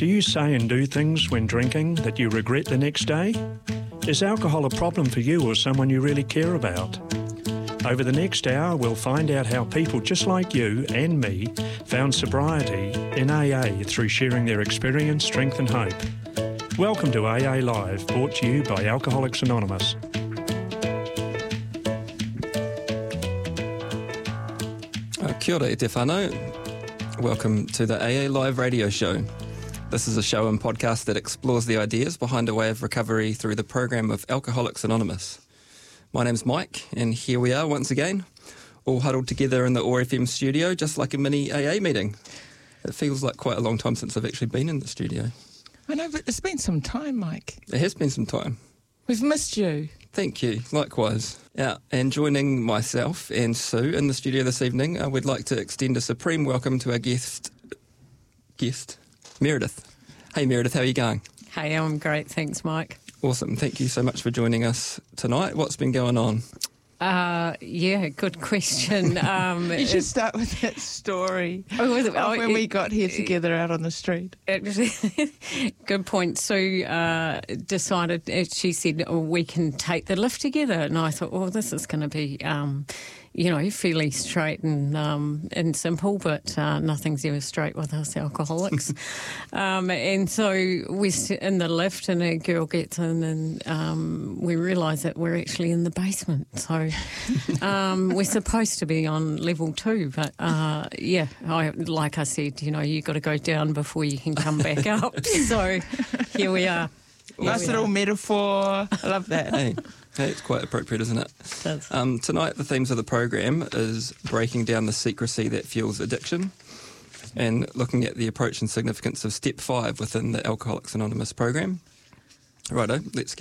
Do you say and do things when drinking that you regret the next day? Is alcohol a problem for you or someone you really care about? Over the next hour, we'll find out how people just like you and me found sobriety in AA through sharing their experience, strength and hope. Welcome to AA Live, brought to you by Alcoholics Anonymous. Kia ora e te whānau. Welcome to the AA Live radio show. This is a show and podcast that explores the ideas behind a way of recovery through the program of Alcoholics Anonymous. My name's Mike, and here we are once again, all huddled together in the OAR FM studio, just like a mini AA meeting. It feels like quite a long time since I've actually been in the studio. I know, but it's been some time, Mike. It has been some time. We've missed you. Thank you, likewise. Yeah, and joining myself and Sue in the studio this evening, we'd like to extend a supreme welcome to our guest, Meredith. Hey Meredith, how are you going? Hey, I'm great, thanks Mike. Awesome, thank you so much for joining us tonight. What's been going on? Yeah, good question. You should start with that story when we got here together out on the street. Good point. Sue decided, she said, we can take the lift together. And I thought, this is going to be, fairly straight and simple, but nothing's ever straight with us alcoholics. And so we're in the lift and a girl gets in and we realise that we're actually in the basement. So we're supposed to be on level 2, but like I said, you got to go down before you can come back up. So here we are. Nice little metaphor. I love that. Hey, it's quite appropriate, isn't it? It does. Tonight, the themes of the program is breaking down the secrecy that fuels addiction and looking at the approach and significance of Step 5 within the Alcoholics Anonymous program. Righto, let's get